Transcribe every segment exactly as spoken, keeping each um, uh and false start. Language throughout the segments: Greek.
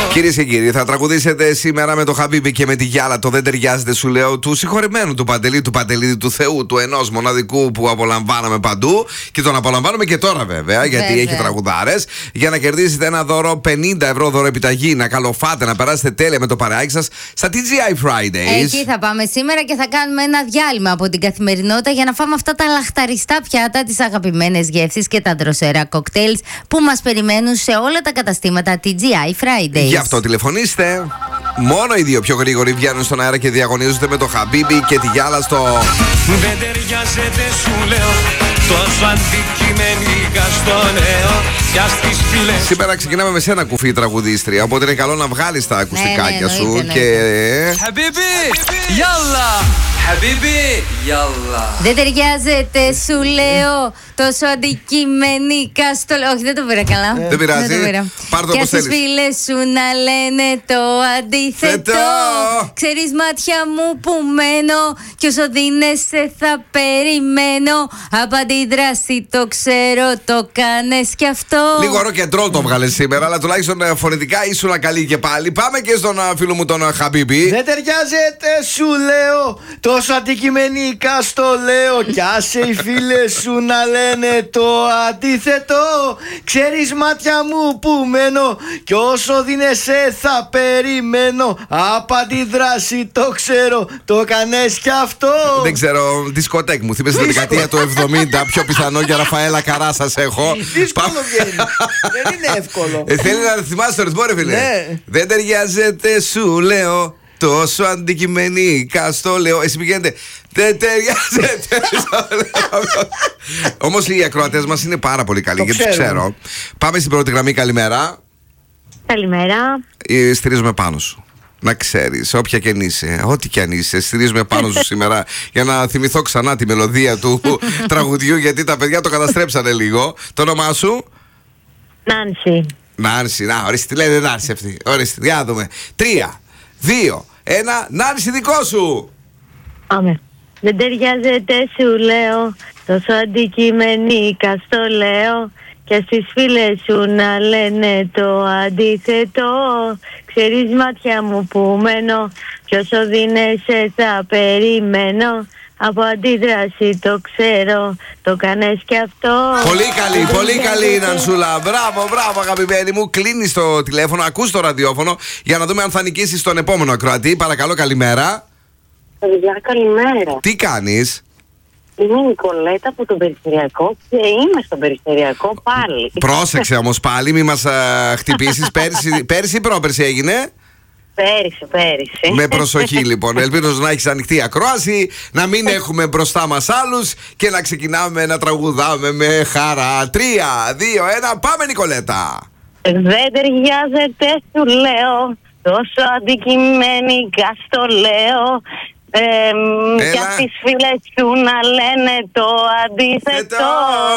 Κυρίες και κύριοι, θα τραγουδήσετε σήμερα με το Χαμπίμπι και με τη Γιάλα το Δεν ταιριάζεται, σου λέω, του συγχωρημένου του Παντελή, του Παντελίδη του Θεού, του ενός μοναδικού που απολαμβάναμε παντού και τον απολαμβάνουμε και τώρα βέβαια, γιατί βέβαια έχει τραγουδάρες. Για να κερδίσετε ένα δώρο, πενήντα ευρώ δώρο επιταγή, να καλοφάτε, να περάσετε τέλεια με το παρεάκι σας στα τι τζι άι Fridays. Εκεί θα πάμε σήμερα και θα κάνουμε ένα διάλειμμα από την καθημερινότητα για να φάμε αυτά τα λαχταριστά πιάτα, τις αγαπημένες γεύσεις και τα ντροσερά κοκτέιλς που μας περιμένουν σε όλα τα καταστήματα τι τζι άι Fridays. Γι' αυτό τηλεφωνήστε. Μόνο οι δύο πιο γρήγοροι βγαίνουν στον αέρα και διαγωνίζονται με το Χαμπίμπι και τη Γιάλα στο Δεν ταιριάζεται, σου λέω, τόσο αντικειμενικά στο λέω. Για στις φίλες. Σήμερα ξεκινάμε με σένα, κουφή τραγουδίστρια, οπότε είναι καλό να βγάλεις τα ακουστικάκια ναι, ναι, σου εννοείται, και... Χαμπίμπι, γιάλα! Χαμπίμπι, γιάλα! Δεν ταιριάζεται, σου λέω, τόσο αντικειμενικά στο λέω. Όχι, δεν το πήρα καλά. Δεν πειράζει. Πάρ' το και όπως στις θέλεις. φίλες σου να λένε το αντίθετο. Ξέρεις, μάτια μου που μένω, κι όσο δίνεσαι θα περιμένω. Από αντίδραση το ξέρω, το κάνες κι αυτό. Λίγο rock and roll το βγάλες σήμερα, αλλά τουλάχιστον ε, φωνητικά ήσουν καλή και πάλι. Πάμε και στον α, φίλο μου τον α, Χαμπίμπι. Δεν ταιριάζεται, σου λέω, τόσο αντικειμενικά στο λέω. Κι άσε οι φίλες σου να λένε το αντίθετο. Ξέρεις, μάτια μου που μένω, κι όσο δίνεσαι θα περιμένω. Από αντίδραση το ξέρω, το κάνες κι αυτό. Δεν ξέρω, δισκοτέκ μου. Θυμάσαι τη δεκαετία του εβδομήντα. Πιο πιθανό για Ραφαέλα Καρά σας έχω. Δύσκολο βγαίνει. Δεν είναι εύκολο. Ε, θέλει να θυμάσαι το ρυθμό, ρε φίλε. Ναι. Δεν ταιριάζεται, σου λέω, τόσο αντικειμενικά στο λέω. Εσύ πηγαίνετε. Δεν ταιριάζεται. Όμως οι ακροατές μας είναι πάρα πολύ καλοί, Το γιατί τους ξέρω. ξέρω. Πάμε στην πρώτη γραμμή. Καλημέρα. Καλημέρα. Ε, Στηρίζουμε πάνω σου. Να ξέρεις, όποια και αν είσαι, ό,τι και αν είσαι, στηρίζουμε πάνω σου σήμερα για να θυμηθώ ξανά τη μελωδία του τραγουδιού, γιατί τα παιδιά το καταστρέψανε λίγο. Το όνομά σου? Νάνση. Νάνση, να, ορίστε, τι λένε Νάνση αυτή. Ορίστε, για να δούμε. Τρία, δύο, ένα, Νάνση δικό σου. Πάμε. Δεν ταιριάζεται, σου λέω, τόσο αντικειμενικά στο λέω. Και στις φίλες σου να λένε το αντίθετο. Ξέρεις, μάτια μου που μένω, κι όσο δίνεσαι θα περιμένω. Από αντίδραση το ξέρω, το κάνες κι αυτό. Πολύ καλή, πολύ καλή Νανσούλα. Μπράβο, μπράβο αγαπημένη μου. Κλείνεις το τηλέφωνο, ακούς το ραδιόφωνο για να δούμε αν θα νικήσεις τον επόμενο ακροατή. Παρακαλώ, καλημέρα. Παιδιά, καλημέρα. Τι κάνεις? Είμαι η Νικολέτα από το Περιστεριακό και είμαι στο Περιστεριακό πάλι. Πρόσεξε όμως πάλι, μη μας α, χτυπήσεις. Πέρσι, πέρσι ή πρόπερσι έγινε? Πέρυσι, πέρυσι. Με προσοχή λοιπόν. Ελπίζω να έχεις ανοιχτή ακρόαση, να μην έχουμε μπροστά μας άλλους και να ξεκινάμε να τραγουδάμε με χαρά. Τρία, δύο, ένα, πάμε Νικολέτα. Δεν ταιριάζεται, σου λέω, τόσο αντικειμενικά στο λέω. Ε, Έλα. για τις φίλες σου να λένε το αντίθετο. Θετό.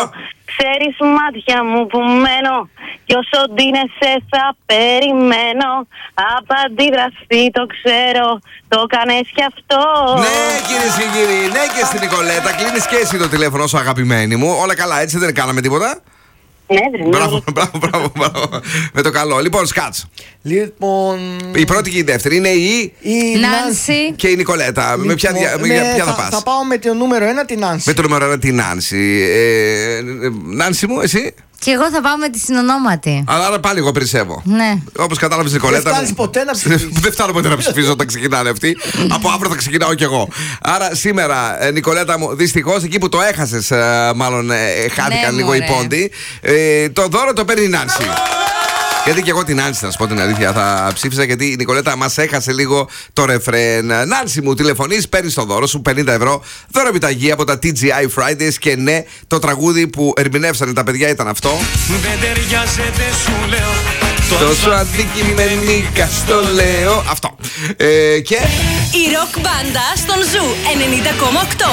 Ξέρεις, μάτια μου που μένω, κι όσο δίνεσαι θα περιμένω. Από αντίδραση το ξέρω, το κάνες κι αυτό. Ναι κυρίες και κύριοι, ναι και στην Νικολέτα. Κλείνεις και εσύ το τηλέφωνο σου αγαπημένη μου. Όλα καλά έτσι, δεν κάναμε τίποτα? Ναι, βρε, ναι. Μπράβο, μπράβο, μπράβο, μπράβο. Με το καλό. Λοιπόν, σκάτς. Λοιπόν. Η πρώτη και η δεύτερη είναι η Η Νάνση. και η Νικολέτα. Με ποια, δια... με ναι, ποια θα, θα, πας? θα πάω με το νούμερο ένα, την Νάνση. Με το νούμερο ένα την Νάνση. Ε, Νάνση μου, εσύ? Και εγώ θα πάω με τη συνονόματη. Αλλά πάλι εγώ περισσεύω. Ναι. Όπως κατάλαβες Νικολέτα. Δεν φτάνεις ποτέ να ψηφίσεις. Δεν φτάνω ποτέ να ψηφίζω όταν ξεκινάνε αυτοί. Από αύριο θα ξεκινάω κι εγώ. Άρα σήμερα, ε, Νικολέτα μου, δυστυχώς εκεί που το έχασες, ε, μάλλον ε, χάθηκαν Ναι, λίγο οι μωρέ. πόντοι. Ε, το δώρο το παίρνει η Νάνση. Γιατί και εγώ την Νάνση, να σου πω την αλήθεια, θα ψήφισα, γιατί η Νικολέτα μας έχασε λίγο το ρεφρέν. Νάνση μου, τηλεφωνείς, παίρνεις το δώρο σου, πενήντα ευρώ. Δώρο επιταγή από τα τι τζι άι Fridays. Και ναι, το τραγούδι που ερμηνεύσανε τα παιδιά ήταν αυτό. Δεν ταιριάζεται, σου λέω, Τόσο αντικειμενικά στο λέω. Αυτό. Ε, και Η ροκ μπάντα στον Ζου ενενήντα κόμμα οκτώ.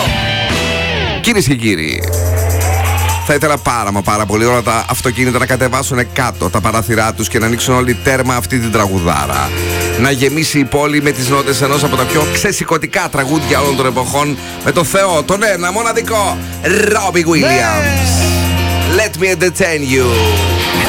κυρίες και κύριοι, θα ήθελα πάρα μα πάρα πολύ όλα τα αυτοκίνητα να κατεβάσουν κάτω τα παράθυρά τους και να ανοίξουν όλοι τέρμα αυτή την τραγουδάρα. Να γεμίσει η πόλη με τις νότες ενός από τα πιο ξεσηκωτικά τραγούδια όλων των εποχών, με το Θεό, τον ένα μοναδικό Robbie Williams. Let me entertain you.